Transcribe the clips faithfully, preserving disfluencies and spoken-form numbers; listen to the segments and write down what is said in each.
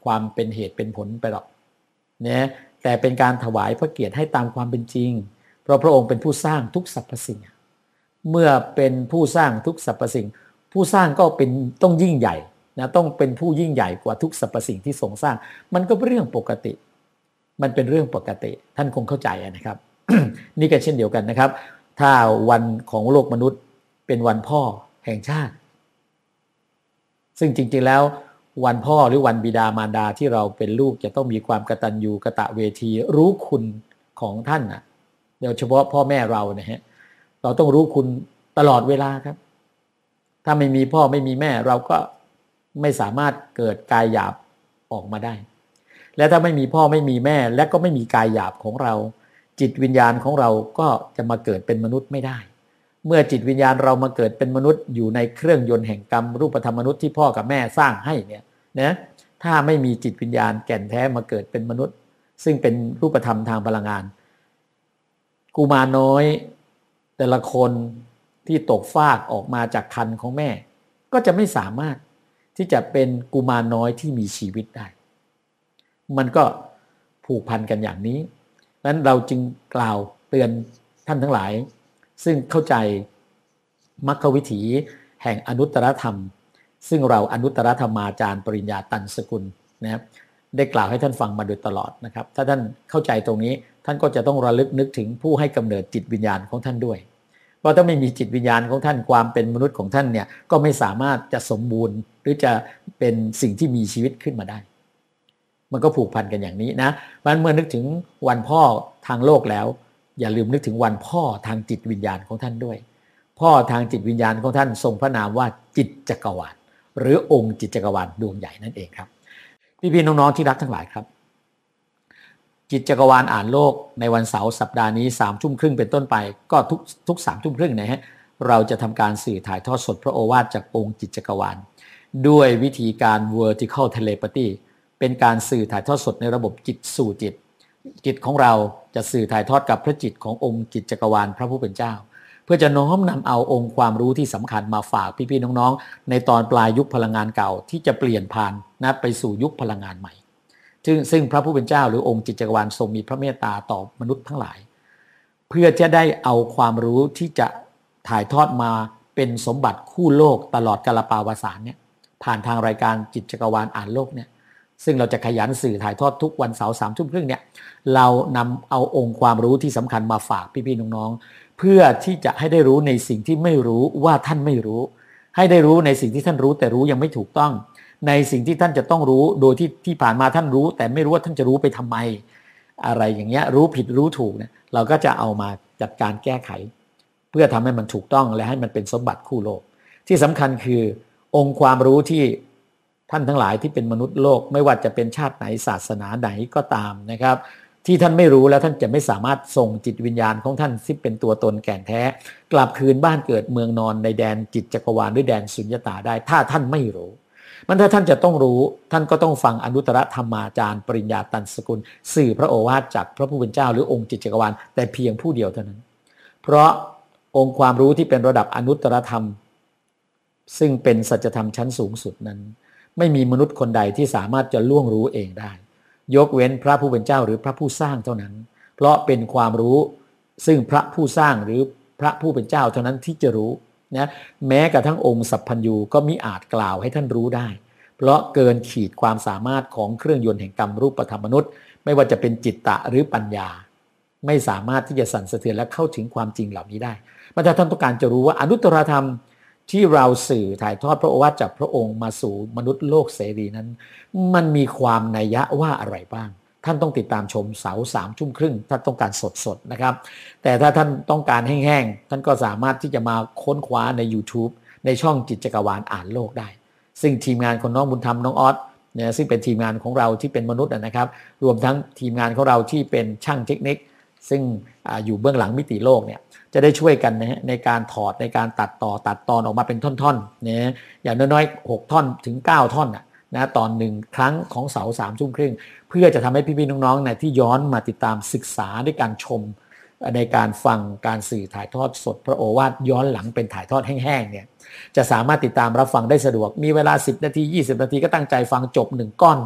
ความเป็นเหตุเป็นผลไปหรอกนะแต่เป็นการถวายพระเกียรติให้ตามความเป็นจริงเพราะพระองค์เป็นผู้สร้างทุกสรรพสิ่งเมื่อเป็นผู้สร้างทุกสรรพสิ่งผู้สร้างก็เป็นต้องยิ่งใหญ่นะต้องเป็นผู้ยิ่งใหญ่กว่าทุกสรรพสิ่งที่ทรงสร้างมันก็เป็นเรื่องปกติมันเป็นเรื่องปกติท่านคงเข้าใจนะครับ นี่ก็เช่นเดียวกันนะครับถ้าวันของโลกมนุษย์เป็นวันพ่อแห่งชาติซึ่งจริงๆแล้ววันพ่อหรือวันบิดามารดาที่เราเป็นลูกจะต้องมีความกตัญญูกตเวทีรู้คุณของท่านนะโดยเฉพาะพ่อแม่เรานะฮะเราต้องรู้คุณตลอดเวลาครับถ้าไม่มีพ่อไม่มีแม่เราก็ไม่สามารถเกิดกายหยาบออกมาได้และถ้าไม่มีพ่อไม่มีแม่และก็ไม่มีกายหยาบของเราจิตวิญญาณของเราก็จะมาเกิดเป็นมนุษย์ไม่ได้เมื่อจิตวิญญาณเรามาเกิดเป็นมนุษย์อยู่ในเครื่องยนต์แห่งกรรมรูปธรรมมนุษย์ที่พ่อกับแม่สร้างให้เนี่ยนะถ้าไม่มีจิตวิญญาณแก่นแท้มาเกิดเป็นมนุษย์ซึ่งเป็นรูปธรรมทางพลังงานกุมารน้อยแต่ละคนที่ตกฟากออกมาจากครรภ์ของแม่ก็จะไม่สามารถที่จะเป็นกุมารน้อยที่มีชีวิตได้มันก็ผูกพันกันอย่างนี้นั้นเราจึงกล่าวเตือนท่านทั้งหลายซึ่งเข้าใจมรรควิถีแห่งอนุตตรธรรมซึ่งเราอนุตตรธรรมาจารย์ปริญญาตันสกุลนะครับได้กล่าวให้ท่านฟังมาโดยตลอดนะครับถ้าท่านเข้าใจตรงนี้ท่านก็จะต้องระลึกนึกถึงผู้ให้กำเนิดจิตวิญญาณของท่านด้วยเพราะถ้าไม่มีจิตวิญญาณของท่านความเป็นมนุษย์ของท่านเนี่ยก็ไม่สามารถจะสมบูรณ์หรือจะเป็นสิ่งที่มีชีวิตขึ้นมาได้มันก็ผูกพันกันอย่างนี้นะเพราะฉะนั้นเมื่อนึกถึงวันพ่อทางโลกแล้วอย่าลืมนึกถึงวันพ่อทางจิตวิญญาณของท่านด้วยพ่อทางจิตวิญญาณของท่านทรงพระนามว่าจิตจักรวาลหรือองค์จิตจักรวาลดวงใหญ่นั่นเองครับพี่ๆน้องๆที่รักทั้งหลายครับจิตจักรวาลอ่านโลกในวันเสาร์สัปดาห์นี้สามทุ่มครึ่งเป็นต้นไปก็ทุกทุกสามทุ่มครึ่งนะฮะเราจะทำการสื่อถ่ายทอดสดพระโอวาทจากองค์จิตจักรวาลด้วยวิธีการ vertical telepathy เป็นการสื่อถ่ายทอดสดในระบบจิตสู่จิตจิตของเราจะสื่อถ่ายทอดกับพระจิตขององค์จิตจักรวาลพระผู้เป็นเจ้าเพื่อจะน้อมนำเอาองค์ความรู้ที่สำคัญมาฝากพี่ๆน้องๆในตอนปลายยุคพลังงานเก่าที่จะเปลี่ยนผ่านนะไปสู่ยุคพลังงานใหม่ซึ่งซึ่งพระผู้เป็นเจ้าหรือองค์จิตจักรวาลทรงมีพระเมตตาต่อมนุษย์ทั้งหลายเพื่อจะได้เอาความรู้ที่จะถ่ายทอดมาเป็นสมบัติคู่โลกตลอดกาลปาวสานเนี่ยผ่านทางรายการจิตจักรวาลอ่านโลกเนี่ยซึ่งเราจะขยันสื่อถ่ายทอดทุกวันเสาร์สามทุ่มครึ่งเนี่ยเรานำเอาองค์ความรู้ที่สำคัญมาฝากพี่ๆน้องๆเพื่อที่จะให้ได้รู้ในสิ่งที่ไม่รู้ว่าท่านไม่รู้ให้ได้รู้ในสิ่งที่ท่านรู้แต่รู้ยังไม่ถูกต้องในสิ่งที่ท่านจะต้องรู้โดยที่ที่ผ่านมาท่านรู้แต่ไม่รู้ว่าท่านจะรู้ไปทำไมอะไรอย่างเงี้ยรู้ผิดรู้ถูกเนี่ยเราก็จะเอามาจัดการแก้ไขเพื่อทำให้มันถูกต้องและให้มันเป็นสมบัติคู่โลกที่สำคัญคือองค์ความรู้ที่ท่านทั้งหลายที่เป็นมนุษย์โลกไม่ว่าจะเป็นชาติไหนศาสนาไหนก็ตามนะครับที่ท่านไม่รู้แล้วท่านจะไม่สามารถส่งจิตวิญญาณของท่านที่เป็นตัวตนแก่นแท้กลับคืนบ้านเกิดเมืองนอนในแดนจิตจักรวาลหรือแดนสุญญตาได้ถ้าท่านไม่รู้มันถ้าท่านจะต้องรู้ท่านก็ต้องฟังอนุตตรธรรมาจารย์ปริญญาตันสกุลสื่อพระโอวาทจากพระผู้เป็นเจ้าหรือองค์จิตจักรวาลแต่เพียงผู้เดียวเท่านั้นเพราะองค์ความรู้ที่เป็นระดับอนุตตรธรรมซึ่งเป็นสัจธรรมชั้นสูงสุดนั้นไม่มีมนุษย์คนใดที่สามารถจะล่วงรู้เองได้ยกเว้นพระผู้เป็นเจ้าหรือพระผู้สร้างเท่านั้นเพราะเป็นความรู้ซึ่งพระผู้สร้างหรือพระผู้เป็นเจ้าเท่านั้นที่จะรู้นะแม้กระทั่งองค์สัพพัญญูก็มิอาจกล่าวให้ท่านรู้ได้เพราะเกินขีดความสามารถของเครื่องยนต์แห่งกรรมรูปธรรมมนุษย์ไม่ว่าจะเป็นจิตตะหรือปัญญาไม่สามารถที่จะสั่นสะเทือนและเข้าถึงความจริงเหล่านี้ได้ถ้าท่านต้องการจะรู้ว่าอนุตตรธรรมที่เราสื่อถ่ายทอดพระโอวาทจากพระองค์มาสู่มนุษย์โลกเสรีนั้นมันมีความนัยยะว่าอะไรบ้างท่านต้องติดตามชมเสาร์สามทุ่มครึ่งถ้าต้องการสดๆนะครับแต่ถ้าท่านต้องการแห้งๆท่านก็สามารถที่จะมาค้นคว้าใน YouTube ในช่องจิตจักรวาลอ่านโลกได้ซึ่งทีมงานของน้องบุญธรรมน้องออสเนี่ยซึ่งเป็นทีมงานของเราที่เป็นมนุษย์นะครับรวมทั้งทีมงานของเราที่เป็นช่างเทคนิคซึ่ง อ, อยู่เบื้องหลังมิติโลกเนี่ยจะได้ช่วยกันนะในการถอดในการตัดต่อตัดตอนออกมาเป็นท่อนๆเนี่ยอย่างน้อยๆหกท่อนถึงเก้าท่อนนะนะตอนหนึ่งครั้งของเสาร์สามทุ่มครึ่งเพื่อจะทำให้พี่ๆน้องๆเนี่ยที่ย้อนมาติดตามศึกษาด้วยการชมในการฟังการสื่อถ่ายทอดสดพระโอวาทย้อนหลังเป็นถ่ายทอดแห้งๆเนี่ยจะสามารถติดตามรับฟังได้สะดวกมีเวลาสิบนาทียี่สิบนาทีก็ตั้งใจฟังจบหนึ่งก้อนพอดี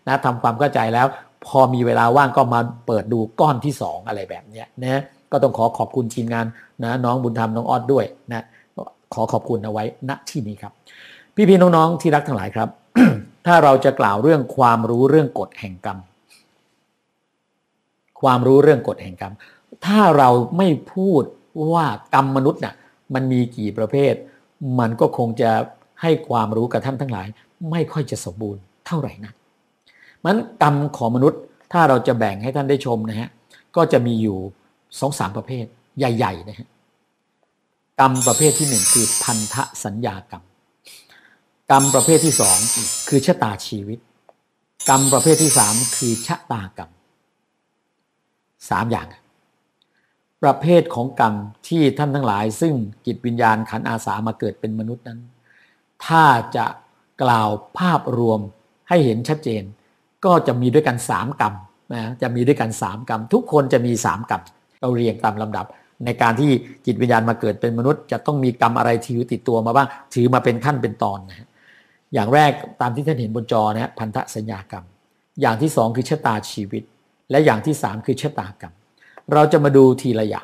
นะทำความเข้าใจแล้วพอมีเวลาว่างก็มาเปิดดูก้อนที่สองอะไรแบบนี้นะก็ต้องขอขอบคุณทีมงานนะน้องบุญธรรมน้องออดด้วยนะขอขอบคุณเอาไว้ณที่นี้ครับพี่ๆน้องๆที่รักทั้งหลายครับ ถ้าเราจะกล่าวเรื่องความรู้เรื่องกฎแห่งกรรมความรู้เรื่องกฎแห่งกรรมถ้าเราไม่พูดว่ากรรมมนุษย์น่ะมันมีกี่ประเภทมันก็คงจะให้ความรู้กับท่านทั้งหลายไม่ค่อยจะสมบูรณ์เท่าไหร่นะมันกรรมของมนุษย์ถ้าเราจะแบ่งให้ท่านได้ชมนะฮะก็จะมีอยู่สองสามประเภทใหญ่ๆนะฮะกรรมประเภทที่หนึ่งคือพันธสัญญากรรมกรรมประเภทที่สองคือชะตาชีวิตกรรมประเภทที่สามคือชะตากรรมสามอย่างประเภทของกรรมที่ท่านทั้งหลายซึ่งจิตวิญญาณขันธ์อาสามาเกิดเป็นมนุษย์นั้นถ้าจะกล่าวภาพรวมให้เห็นชัดเจนก็จะมีด้วยกันสามกรรมนะจะมีด้วยกันสามกรรมทุกคนจะมีสามกรรมเราเรียงตามลำดับในการที่จิตวิญญาณมาเกิดเป็นมนุษย์จะต้องมีกรรมอะไรถือติดตัวมาบ้างถือมาเป็นขั้นเป็นตอนนะอย่างแรกตามที่ท่านเห็นบนจอนะฮะพันธสัญญากรรมอย่างที่สองคือชะตาชีวิตและอย่างที่สามคือชะตากรรมเราจะมาดูทีละอย่าง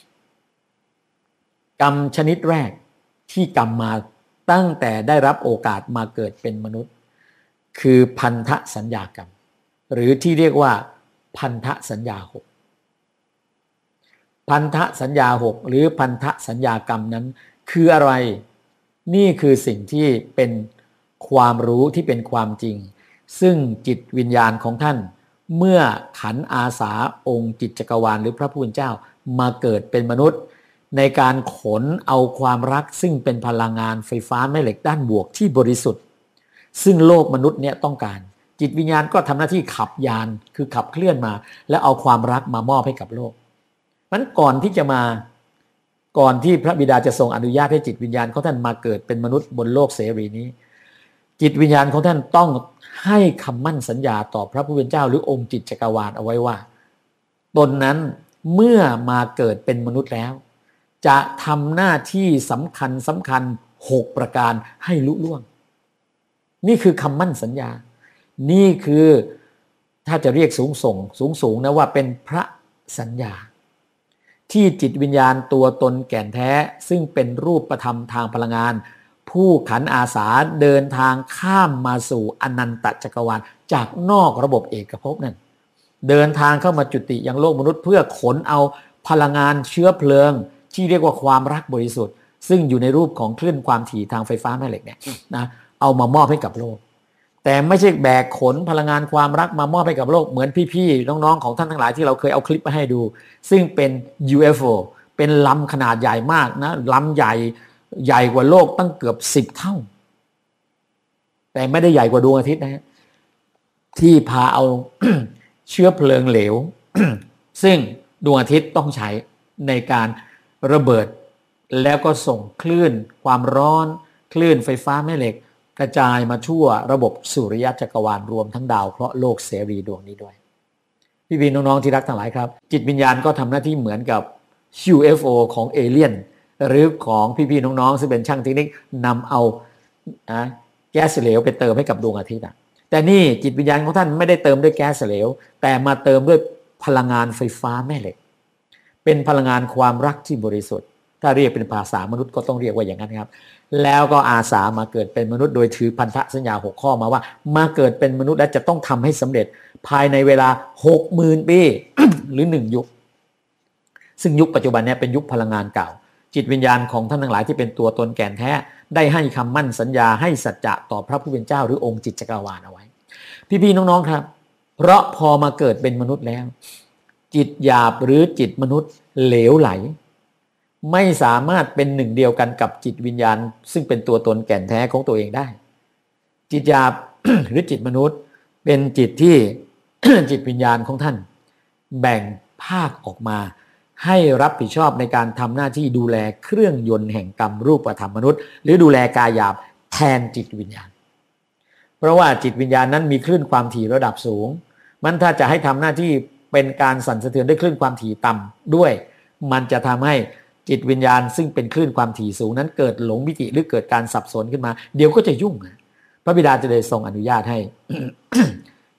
กรรมชนิดแรกที่กรรมมาตั้งแต่ได้รับโอกาสมาเกิดเป็นมนุษย์คือพันธสัญญากรรมหรือที่เรียกว่าพันธสัญญาหกพันธสัญญาหกหรือพันธสัญญากรรมนั้นคืออะไรนี่คือสิ่งที่เป็นความรู้ที่เป็นความจริงซึ่งจิตวิญญาณของท่านเมื่อขันธ์อาสาองค์จิตจักรวาลหรือพระผู้เป็นเจ้ามาเกิดเป็นมนุษย์ในการขนเอาความรักซึ่งเป็นพลังงานไฟฟ้าแม่เหล็กด้านบวกที่บริสุทธิ์ซึ่งโลกมนุษย์เนี่ยต้องการจิตวิญญาณก็ทำหน้าที่ขับยานคือขับเคลื่อนมาแล้วเอาความรักมามอบให้กับโลกมันก่อนที่จะมาก่อนที่พระบิดาจะทรงอนุญาตให้จิตวิญญาณของท่านมาเกิดเป็นมนุษย์บนโลกเสรีนี้จิตวิญญาณของท่านต้องให้คำมั่นสัญญาต่อพระผู้เป็นเจ้าหรือองค์จิตจักรวาลเอาไว้ว่าตนนั้นเมื่อมาเกิดเป็นมนุษย์แล้วจะทำหน้าที่สำคัญสำคัญหกประการให้ลุล่วงนี่คือคำมั่นสัญญานี่คือถ้าจะเรียกสูงส่งสูงสูงนะว่าเป็นพระสัญญาที่จิตวิญญาณตัวตนแก่นแท้ซึ่งเป็นรูปธรรมทางพลังงานผู้ขันอาสาเดินทางข้ามมาสู่อนันตจักรวาลจากนอกระบบเอกภพนั่นเดินทางเข้ามาจุติยังโลกมนุษย์เพื่อขนเอาพลังงานเชื้อเพลิงที่เรียกว่าความรักบริสุทธิ์ซึ่งอยู่ในรูปของคลื่นความถี่ทางไฟฟ้าแม่เหล็กเนี่ยนะเอามามอบให้กับโลกแต่ไม่ใช่แบกขนพลังงานความรักมามอบให้กับโลกเหมือนพี่ๆน้องๆของท่านทั้งหลายที่เราเคยเอาคลิปมาให้ดูซึ่งเป็น ยู เอฟ โอ เป็นลำขนาดใหญ่มากนะลำใหญ่ใหญ่กว่าโลกตั้งเกือบสิบเท่าแต่ไม่ได้ใหญ่กว่าดวงอาทิตย์นะฮะที่พาเอา เชื้อเพลิงเหลว ซึ่งดวงอาทิตย์ต้องใช้ในการระเบิดแล้วก็ส่งคลื่นความร้อนคลื่นไฟฟ้าแม่เหล็กกระจายมาทั่วระบบสุริยะจักรวาลรวมทั้งดาวเคราะห์โลกเสรีดวงนี้ด้วยพี่ๆน้องๆที่รักทั้งหลายครับจิตวิญญาณก็ทำหน้าที่เหมือนกับ ยู เอฟ โอ ของเอเลี่ยนหรือของพี่ๆน้องๆซึ่งเป็นช่างเทคนิคนำเอานะแก๊สเหลวไปเติมให้กับดวงอาทิตย์อ่ะแต่นี่จิตวิญญาณของท่านไม่ได้เติมด้วยแก๊สเหลวแต่มาเติมด้วยพลังงานไฟฟ้าแม่เหล็กเป็นพลังงานความรักที่บริสุทธิ์ถ้าเรียกเป็นภาษามนุษย์ก็ต้องเรียกว่าอย่างนั้นครับแล้วก็อาสามาเกิดเป็นมนุษย์โดยถือพันธสัญญาหกข้อมาว่ามาเกิดเป็นมนุษย์และจะต้องทำให้สำเร็จภายในเวลา หกหมื่น ปี หรือหนึ่งยุคซึ่งยุคปัจจุบันนี้เป็นยุคพลังงานเก่าจิตวิญญาณของท่านทั้งหลายที่เป็นตัวตนแก่นแท้ได้ให้คำมั่นสัญญาให้สัจจะต่อพระผู้เป็นเจ้าหรือองค์จิตจักรวาลเอาไว้พี่ๆน้องๆครับเพราะพอมาเกิดเป็นมนุษย์แล้วจิตหยาบหรือจิตมนุษย์เหลวไหลไม่สามารถเป็นหนึ่งเดียวกันกับจิตวิญญาณซึ่งเป็นตัวตนแก่นแท้ของตัวเองได้จิตหยาบ หรือจิตมนุษย์เป็นจิตที่ จิตวิญญาณของท่านแบ่งภาคออกมาให้รับผิดชอบในการทำหน้าที่ดูแลเครื่องยนต์แห่งกรรมรูปธรรมมนุษย์หรือดูแลกายหยาบแทนจิตวิญญาณเพราะว่าจิตวิญญาณนั้นมีคลื่นความถี่ระดับสูงมันถ้าจะให้ทำหน้าที่เป็นการสั่นสะเทือนด้วยคลื่นความถี่ต่ำด้วยมันจะทำให้จิตวิญญาณซึ่งเป็นคลื่นความถี่สูงนั้นเกิดหลงมิติหรือเกิดการสับสนขึ้นมาเดี๋ยวก็จะยุ่งพระบิดาจะได้ทรงอนุญาตให้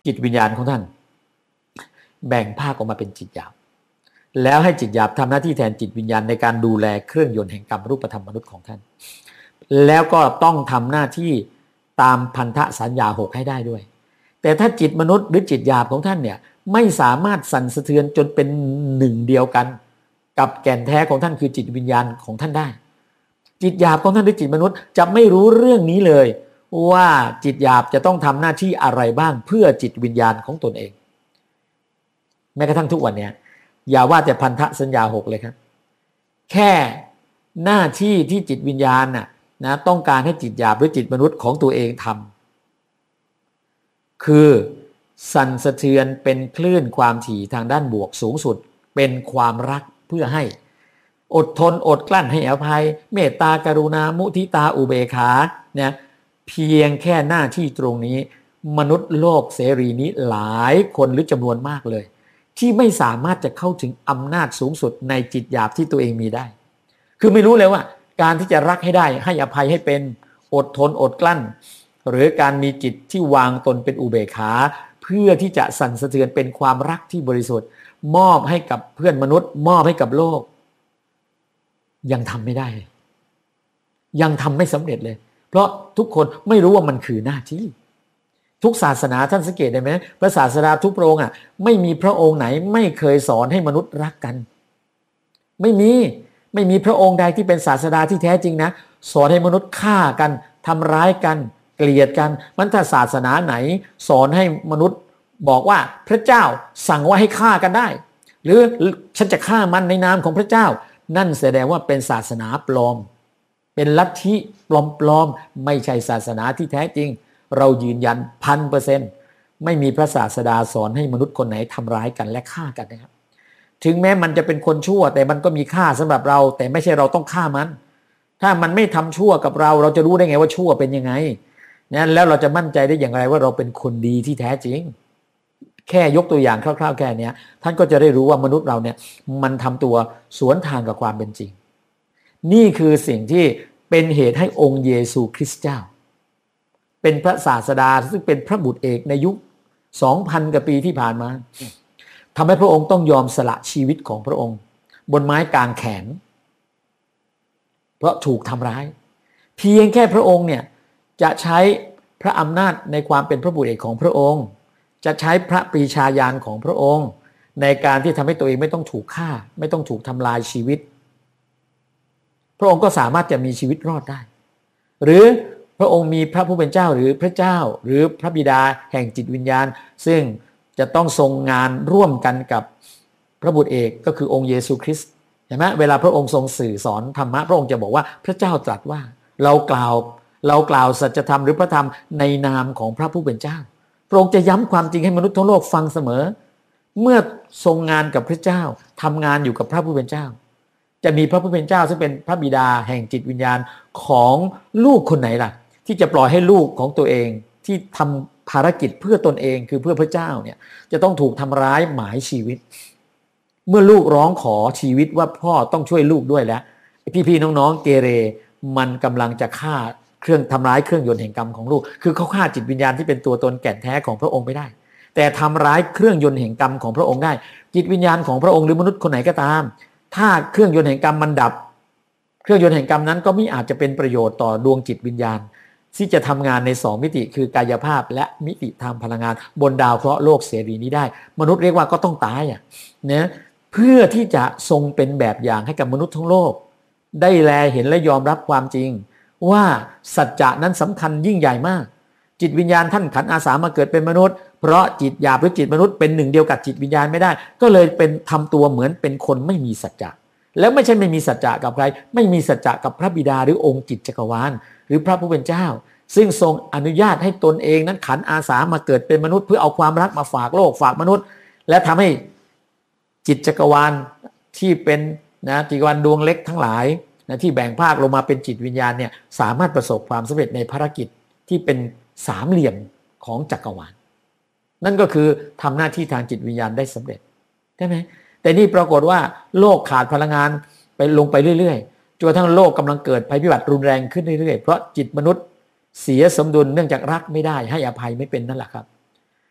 จิตวิญญาณของท่านแบ่งภาคออกมาเป็นจิตหยาบแล้วให้จิตหยาบทำหน้าที่แทนจิตวิญญาณในการดูแลเครื่องยนต์แห่งกรรมรูปธรรมมนุษย์ของท่านแล้วก็ต้องทำหน้าที่ตามพันธสัญญาหกให้ได้ด้วยแต่ถ้าจิตมนุษย์หรือจิตหยาบของท่านเนี่ยไม่สามารถสั่นสะเทือนจนเป็นหนึ่งเดียวกันกับแก่นแท้ของท่านคือจิตวิญญาณของท่านได้จิตหยาบของท่านหรือจิตมนุษย์จะไม่รู้เรื่องนี้เลยว่าจิตหยาบจะต้องทำหน้าที่อะไรบ้างเพื่อจิตวิญญาณของตนเองแม้กระทั่งทุกวันนี้อย่าว่าแต่พันธสัญญาหกเลยครับแค่หน้าที่ที่จิตวิญญาณน่ะนะต้องการให้จิตหยาบหรือจิตมนุษย์ของตัวเองทำคือสั่นสะเทือนเป็นคลื่นความถี่ทางด้านบวกสูงสุดเป็นความรักเพื่อให้อดทนอดกลั้นให้อภัยเมตตากรุณามุทิตาอุเบกขาเนี่ยเพียงแค่หน้าที่ตรงนี้มนุษย์โลกเสรีนี้หลายคนหรือจำนวนมากเลยที่ไม่สามารถจะเข้าถึงอำนาจสูงสุดในจิตหยาบที่ตัวเองมีได้คือไม่รู้เลยว่าการที่จะรักให้ได้ให้อภัยให้เป็นอดทนอดกลั้นหรือการมีจิตที่วางตนเป็นอุเบกขาเพื่อที่จะสั่นสะเทือนเป็นความรักที่บริสุทธิ์มอบให้กับเพื่อนมนุษย์มอบให้กับโลกยังทำไม่ได้ยังทำไม่สำเร็จเลยเพราะทุกคนไม่รู้ว่ามันคือหน้าที่ทุกศาสนาท่านสังเกตได้ไหมพระศาสดาทุกพระองค์อ่ะไม่มีพระองค์ไหนไม่เคยสอนให้มนุษย์รักกันไม่มีไม่มีพระองค์ใดที่เป็นศาสดาที่แท้จริงนะสอนให้มนุษย์ฆ่ากันทำร้ายกันเกลียดกันมันถ้าศาสนาไหนสอนให้มนุษย์บอกว่าพระเจ้าสั่งว่าให้ฆ่ากันได้หรือฉันจะฆ่ามันในนามของพระเจ้านั่นแสดงว่าเป็นศาสนาปลอมเป็นลัทธิปลอมๆไม่ใช่ศาสนาที่แท้จริงเรายืนยันพันเปอร์เซ็นต์ไม่มีพระศาสดาสอนให้มนุษย์คนไหนทำร้ายกันและฆ่ากันนะครับถึงแม้มันจะเป็นคนชั่วแต่มันก็มีค่าสำหรับเราแต่ไม่ใช่เราต้องฆ่ามันถ้ามันไม่ทำชั่วกับเราเราจะรู้ได้ไงว่าชั่วเป็นยังไงนะแล้วเราจะมั่นใจได้อย่างไรว่าเราเป็นคนดีที่แท้จริงแค่ยกตัวอย่างคร่าวๆแค่นี้ท่านก็จะได้รู้ว่ามนุษย์เราเนี่ยมันทำตัวสวนทางกับความเป็นจริงนี่คือสิ่งที่เป็นเหตุให้องค์เยซูคริสต์เจ้าเป็นพระศาสดาซึ่งเป็นพระบุตรเอกในยุค สองพัน กว่าปีที่ผ่านมาทำให้พระองค์ต้องยอมสละชีวิตของพระองค์บนไม้กางแขนเพราะถูกทำร้ายเพียงแค่พระองค์เนี่ยจะใช้พระอำนาจในความเป็นพระบุตรเอกของพระองค์จะใช้พระปรีชาญาณของพระองค์ในการที่ทำให้ตัวเองไม่ต้องถูกฆ่าไม่ต้องถูกทำลายชีวิตพระองค์ก็สามารถจะมีชีวิตรอดได้หรือพระองค์มีพระผู้เป็นเจ้าหรือพระเจ้าหรือพระบิดาแห่งจิตวิญญาณซึ่งจะต้องทรงงานร่วมกันกับพระบุตรเอกก็คือองค์เยซูคริสต์เห็นไหมเวลาพระองค์ทรงสื่อสอนธรรมะพระองค์จะบอกว่าพระเจ้าตรัสว่าเรากล่าวเรากล่าวสัจธรรมหรือพระธรรมในนามของพระผู้เป็นเจ้าพระองค์จะย้ำความจริงให้มนุษย์ทั้งโลกฟังเสมอเมื่อทรงงานกับพระเจ้าทำงานอยู่กับพระผู้เป็นเจ้าจะมีพระผู้เป็นเจ้าซึ่งเป็นพระบิดาแห่งจิตวิญญาณของลูกคนไหนล่ะที่จะปล่อยให้ลูกของตัวเองที่ทำภารกิจเพื่อตนเองคือเพื่อพระเจ้าเนี่ยจะต้องถูกทำร้ายหมายชีวิตเมื่อลูกร้องขอชีวิตว่าพ่อต้องช่วยลูกด้วยแล้วพี่ๆน้องๆเกเรมันกำลังจะฆ่าเครื่องทำร้ายเครื่องยนต์แห่งกรรมของลูกคือเขาฆ่าจิตวิญญาณที่เป็นตัวตนแก่นแท้ของพระองค์ไม่ได้แต่ทำร้ายเครื่องยนต์แห่งกรรมของพระองค์ได้จิตวิญญาณของพระองค์หรือมนุษย์คนไหนก็ตามถ้าเครื่องยนต์แห่งกรรมมันดับเครื่องยนต์แห่งกรรมนั้นก็ไม่อาจจะเป็นประโยชน์ต่อดวงจิตวิญญาณที่จะทำงานในสองมิติคือกายภาพและมิติทางพลังงานบนดาวเคราะห์โลกเสรีนี้ได้มนุษย์เรียกว่าก็ต้องตายอ่ะนะเพื่อที่จะทรงเป็นแบบอย่างให้กับมนุษย์ทั้งโลกได้แลเห็นและยอมรับความจริงว่าสัจจะนั้นสำคัญยิ่งใหญ่มากจิตวิญญาณท่านขันอาสามาเกิดเป็นมนุษย์เพราะจิตหยาบหรือจิตมนุษย์เป็นหนึ่งเดียวกับจิตวิญญาณไม่ได้ก็เลยเป็นทำตัวเหมือนเป็นคนไม่มีสัจจะแล้วไม่ใช่ไม่มีสัจจะกับใครไม่มีสัจจะกับพระบิดาหรือองค์จิตจักรวาลหรือพระผู้เป็นเจ้าซึ่งทรงอนุญาตให้ตนเองนั้นขันอาสามาเกิดเป็นมนุษย์เพื่อเอาความรักมาฝากโลกฝากมนุษย์และทำให้จิตจักรวาลที่เป็นนะจักรวาลดวงเล็กทั้งหลายนะที่แบ่งภาคลงมาเป็นจิตวิญญาณเนี่ยสามารถประสบความสำเร็จในภารกิจที่เป็นสามเหลี่ยมของจักรวาลนั่นก็คือทำหน้าที่ทางจิตวิญญาณได้สำเร็จใช่ไหมแต่นี่ปรากฏว่าโลกขาดพลังงานไปลงไปเรื่อยๆจนกระทั่งโลกกำลังเกิดภัยพิบัติรุนแรงขึ้นเรื่อยๆเพราะจิตมนุษย์เสียสมดุลเนื่องจากรักไม่ได้ให้อภัยไม่เป็นนั่นแหละครับ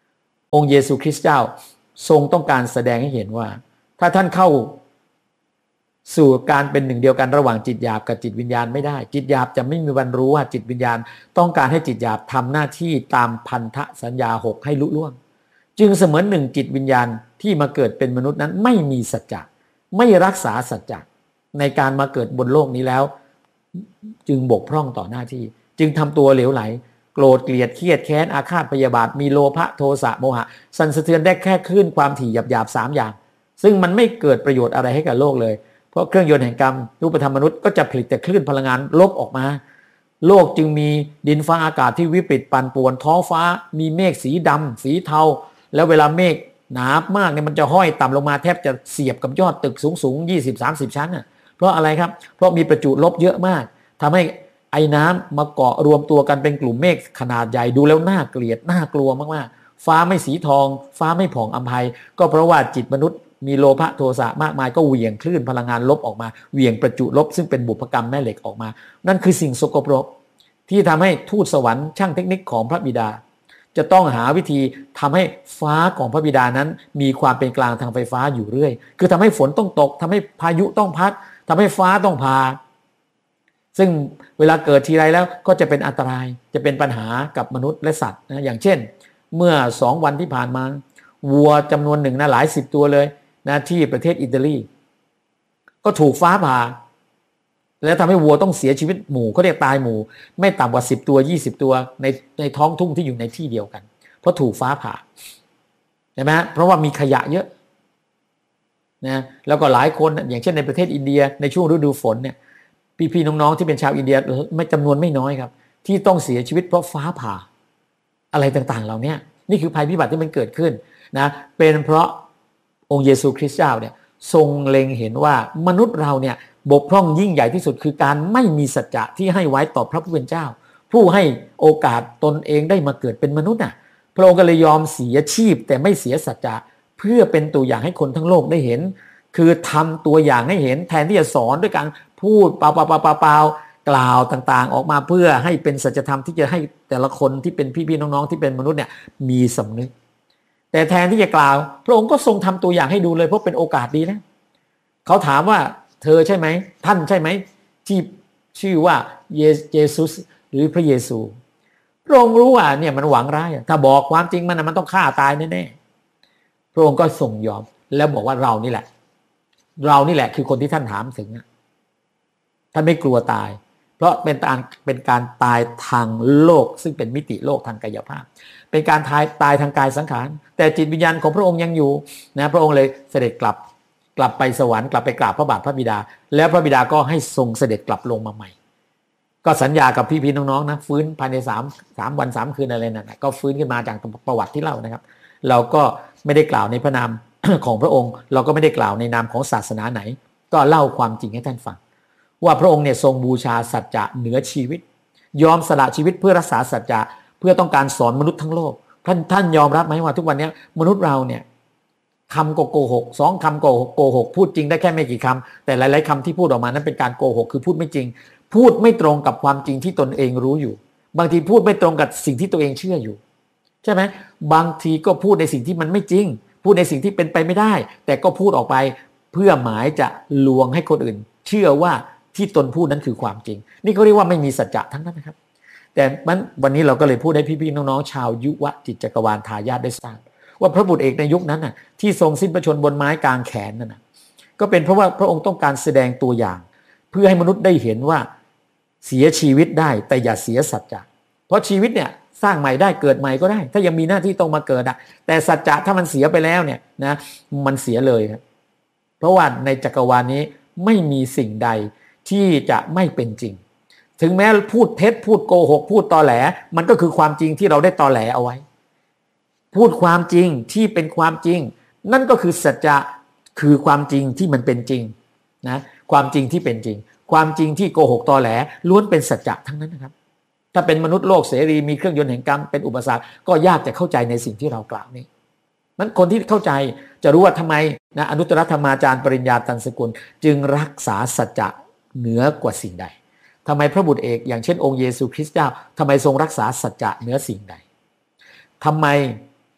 องค์เยซูคริสต์เจ้าทรงต้องการแสดงให้เห็นว่าถ้าท่านเข้าสู่การเป็นหนึ่งเดียวกันระหว่างจิตหยาบกับจิตวิญญาณไม่ได้จิตหยาบจะไม่มีวันรู้ว่าจิตวิญญาณต้องการให้จิตหยาบทำหน้าที่ตามพันธสัญญาหกให้ลุล่วงจึงเสมือนหนึ่งจิตวิญญาณที่มาเกิดเป็นมนุษย์นั้นไม่มีสัจจะไม่รักษาสัจจะในการมาเกิดบนโลกนี้แล้วจึงบกพร่องต่อหน้าที่จึงทำตัวเหลวไหลโกรธเกลียดเครียดแค้นอาฆาตพยาบาทมีโลภะโทสะโมหะสั่นสะเทือนได้แค่คลื่นความถี่หยาบๆสามอย่างซึ่งมันไม่เกิดประโยชน์อะไรให้กับโลกเลยเพราะเครื่องยนต์แห่งกรรมรูปธรรมมนุษย์ก็จะผลิตแต่คลื่นพลังงานลบออกมาโลกจึงมีดินฟ้าอากาศที่วิปริตปั่นป่วนท้องฟ้ามีเมฆสีดำสีเทาแล้วเวลาเมฆหนามากเนี่ยมันจะห้อยต่ำลงมาแทบจะเสียบกับยอดตึกสูงๆ ยี่สิบ สามสิบ ชั้นน่ะเพราะอะไรครับเพราะมีประจุลบเยอะมากทำให้ไอ้น้ำมาเกาะรวมตัวกันเป็นกลุ่มเมฆขนาดใหญ่ดูแล้วน่าเกลียดน่ากลัวมากๆฟ้าไม่สีทองฟ้าไม่ผ่องอำไพก็เพราะว่าจิตมนุษย์มีโลภะโทสะมากมายก็เหวี่ยงคลื่นพลังงานลบออกมาเหวี่ยงประจุลบซึ่งเป็นบุพกรรมแม่เหล็กออกมานั่นคือสิ่งสกปรกที่ทำให้ทูตสวรรค์ช่างเทคนิคของพระบิดาจะต้องหาวิธีทำให้ฟ้าของพระบิดานั้นมีความเป็นกลางทางไฟฟ้าอยู่เรื่อยคือทำให้ฝนต้องตกทำให้พายุต้องพัดทำให้ฟ้าต้องพาซึ่งเวลาเกิดทีไรแล้วก็จะเป็นอันตรายจะเป็นปัญหากับมนุษย์และสัตว์นะอย่างเช่นเมื่อสองวันที่ผ่านมาวัวจำนวนหนึ่งนะหลายสิบตัวเลยนะที่ประเทศอิตาลีก็ถูกฟ้าผ่าแล้วทำให้วัวต้องเสียชีวิตหมู่เขาเรียกตายหมู่ไม่ต่ำกว่าสิบตัวยี่สิบตัวในในท้องทุ่งที่อยู่ในที่เดียวกันเพราะถูกฟ้าผ่าใช่ไหมเพราะว่ามีขยะเยอะนะแล้วก็หลายคนอย่างเช่นในประเทศอินเดียในช่วงฤดูฝนเนี่ยพี่ๆน้องๆที่เป็นชาวอินเดียไม่จำนวนไม่น้อยครับที่ต้องเสียชีวิตเพราะฟ้าผ่าอะไรต่างๆเหล่านี้นี่คือภัยพิบัติที่มันเกิดขึ้นนะเป็นเพราะองค์เยซูคริสต์เจ้าเนี่ยทรงเล็งเห็นว่ามนุษย์เราเนี่ยบกพร่องยิ่งใหญ่ที่สุดคือการไม่มีสัจจะที่ให้ไว้ต่อพระผู้เป็นเจ้าผู้ให้โอกาสตนเองได้มาเกิดเป็นมนุษย์น่ะพระองค์ก็เลยยอมเสียชีพแต่ไม่เสียสัจจะเพื่อเป็นตัวอย่างให้คนทั้งโลกได้เห็นคือทำตัวอย่างให้เห็นแทนที่จะสอนด้วยการพูดเปล่าๆๆๆกล่าวต่างๆออกมาเพื่อให้เป็นสัจธรรมที่จะให้แต่ละคนที่เป็นพี่ๆน้องๆที่เป็นมนุษย์เนี่ยมีสำนึกแต่แทนที่จะกล่าวพระองค์ก็ทรงทำตัวอย่างให้ดูเลยเพราะเป็นโอกาสดีแล้วเขาถามว่าเธอใช่ไหมท่านใช่ไหมที่ชื่อว่าเยซูสหรือพระเยซูพระองค์รู้ว่าเนี่ยมันหวังร้ายถ้าบอกความจริงมันมันต้องฆ่าตายแน่ๆพระองค์ก็ทรงยอมแล้วบอกว่าเรานี่แหละเรานี่แหละคือคนที่ท่านถามถึงท่านไม่กลัวตายเพราะเป็นการเป็นการตายทางโลกซึ่งเป็นมิติโลกทางกายภาพเป็นการตายตายทางกายสังขารแต่จิตวิญญาณของพระองค์ยังอยู่นะพระองค์เลยเสด็จกลับกลับไปสวรรค์กลับไปกราบพระบาทพระบิดาแล้วพระบิดาก็ให้ทรงเสด็จกลับลงมาใหม่ก็สัญญากับพี่ๆน้องๆนะฟื้นภายในสาม สามวันสามคืนอะไรนั่นนะก็ฟื้นขึ้นมาจากประวัติที่เล่านะครับเราก็ไม่ได้กล่าวในพระนาม ของพระองค์เราก็ไม่ได้กล่าวในนามของศาสนาไหนก็เล่าความจริงให้ท่านฟังว่าพระองค์เนี่ยทรงบูชาสัจจะเหนือชีวิตยอมสละชีวิตเพื่อรักษาสัจจะเพื่อต้องการสอนมนุษย์ทั้งโลกท่านท่านยอมรับไหมว่าทุกวันนี้มนุษย์เราเนี่ยคำก็โกหกสองคำโกหกโกหกพูดจริงได้แค่ไม่กี่คำแต่หลายๆคำที่พูดออกมานั้นเป็นการโกหกคือพูดไม่จริงพูดไม่ตรงกับความจริงที่ตนเองรู้อยู่บางทีพูดไม่ตรงกับสิ่งที่ตัวเองเชื่ออยู่ใช่ไหมบางทีก็พูดในสิ่งที่มันไม่จริงพูดในสิ่งที่เป็นไปไม่ได้แต่ก็พูดออกไปเพื่อหมายจะลวงให้คนอื่นเชื่อว่าที่ตนพูดนั้นคือความจริงนี่เขาเรียกว่าไม่มีสัจจะทั้งนั้นนะครับแต่มันวันนี้เราก็เลยพูดให้พี่ๆน้องๆชาวยุวจิตจักรวาลทายาทได้ทราบว่าพระบุตรเอกในยุคนั้นน่ะที่ทรงสิ้นพระชนม์บนไม้กางแขนนั่นน่ะก็เป็นเพราะว่าพระองค์ต้องการแสดงตัวอย่างเพื่อให้มนุษย์ได้เห็นว่าเสียชีวิตได้แต่อย่าเสียสัจจะเพราะชีวิตเนี่ยสร้างใหม่ได้เกิดใหม่ก็ได้ถ้ายังมีหน้าที่ต้องมาเกิดอ่ะแต่สัจจะถ้ามันเสียไปแล้วเนี่ยนะมันเสียเลยครับเพราะว่าในจักรวาลนี้ไม่มีสิ่งใดที่จะไม่เป็นจริงถึงแม้พูดเท็จพูดโกหกพูดตอแหลมันก็คือความจริงที่เราได้ตอแหลเอาไว้พูดความจริงที่เป็นความจริงนั่นก็คือสัจจะคือความจริงที่มันเป็นจริงนะความจริงที่เป็นจริงความจริงที่โกหกตอแหลล้วนเป็นสัจจะทั้งนั้นนะครับถ้าเป็นมนุษย์โลกเสรีมีเครื่องยนต์แห่งกรรมเป็นอุปสรรคก็ยากจะเข้าใจในสิ่งที่เรากล่าวนี้นั้นคนที่เข้าใจจะรู้ว่าทำไมนะอนุตตรธรรมาจารย์ปริญญาตันสกุลจึงรักษาสัจจะเหนือกว่าสิ่งใดทำไมพระบุตรเอกอย่างเช่นองค์เยซูคริสต์เจ้าทำไมทรงรักษาสัจจะเหนือสิ่งใดทำไม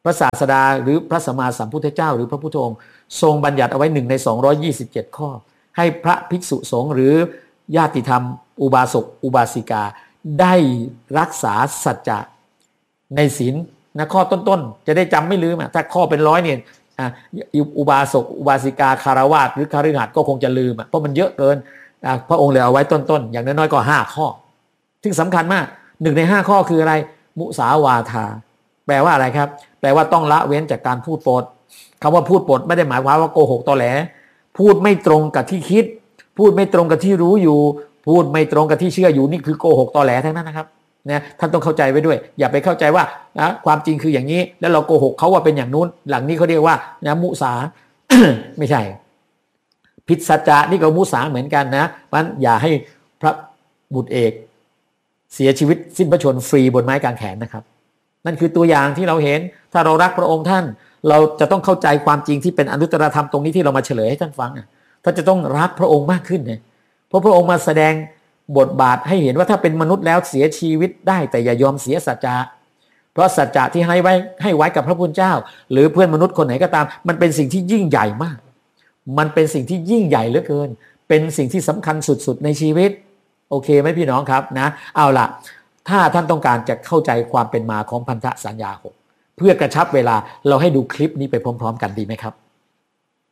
พระศาสดาหรือพระสัมมาสัมพุทธเจ้าหรือพระพุทธองค์ทรงบัญญัติเอาไว้หนึ่งในสองร้อยยี่สิบเจ็ดข้อให้พระภิกษุสงฆ์หรือญาติธรรมอุบาสกอุบาสิกาได้รักษาสัจจะในศีลนะข้อต้นๆจะได้จำไม่ลืมอ่ะถ้าข้อเป็นร้อยเนี่ยอ่ะอุบาสกอุบาสิกาคารวาสหรือคฤหัสถ์ก็คงจะลืมอ่ะเพราะมันเยอะเกินอ่ะพระองค์เลยเอาไว้ต้นๆอย่างน้อยๆก็ห้าข้อซึ่งสำคัญมากหนึ่งในห้าข้อคืออะไรมุสาวาทาแปลว่าอะไรครับแปลว่าต้องละเว้นจากการพูดปดคำว่าพูดปดไม่ได้หมายความว่าโกหกตอแหลพูดไม่ตรงกับที่คิดพูดไม่ตรงกับที่รู้อยู่พูดไม่ตรงกับที่เชื่ออยู่นี่คือโกหกตอแหลทั้งนั้นนะครับนะท่านต้องเข้าใจไว้ด้วยอย่าไปเข้าใจว่านะความจริงคืออย่างนี้แล้วเราโกหกเขาว่าเป็นอย่างนู้นหลังนี้เขาเรียกว่านะมุสา ไม่ใช่ผิดสัจจะนี่ก็มุสาเหมือนกันนะมันอย่าให้พระบุตรเอกเสียชีวิตสิ้นพระชนม์ฟรีบนไม้กางแขนนะครับนั่นคือตัวอย่างที่เราเห็นถ้าเรารักพระองค์ท่านเราจะต้องเข้าใจความจริงที่เป็นอนุตตรธรรมตรงนี้ที่เรามาเฉลยให้ท่านฟังท่านจะต้องรักพระองค์มากขึ้นเนี่ยเพราะพระองค์มาแสดงบทบาทให้เห็นว่าถ้าเป็นมนุษย์แล้วเสียชีวิตได้แต่อย่ายอมเสียสัจจะเพราะสัจจะที่ให้ไว้ให้ไว้กับพระพุทธเจ้าหรือเพื่อนมนุษย์คนไหนก็ตามมันเป็นสิ่งที่ยิ่งใหญ่มากมันเป็นสิ่งที่ยิ่งใหญ่เหลือเกินเป็นสิ่งที่สำคัญสุดๆในชีวิตโอเคไหมพี่น้องครับนะเอาล่ะถ้าท่านต้องการจะเข้าใจความเป็นมาของพันธสัญญาหกเพื่อกระชับเวลาเราให้ดูคลิปนี้ไปพร้อมๆกันดีไหมครับ